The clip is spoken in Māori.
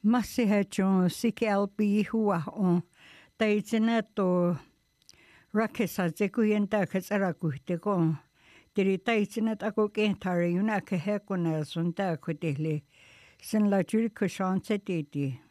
Massihejon sikelpi hua on. Taitsena to rakesa sekuyenta kasarakuhtekon. Tiri taitsena ako kentari yuna kehekona sunta kutihli. Sen la juri kushan setiti.